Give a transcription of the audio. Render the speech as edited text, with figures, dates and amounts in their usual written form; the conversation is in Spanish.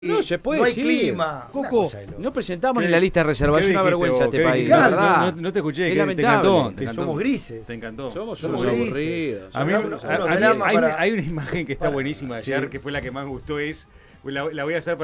No se puede no hay decir. clima. Coco, No presentamos ni la lista de reserva, es una vergüenza este país. Claro, la verdad. No te escuché, Es te lamentable. encantó. Que somos grises. Te encantó. Somos grises. aburridos. A mí, Unos a mí dramas hay, para- hay una imagen que está para- buenísima de sí. ayer, que fue la que más me gustó, es la voy a hacer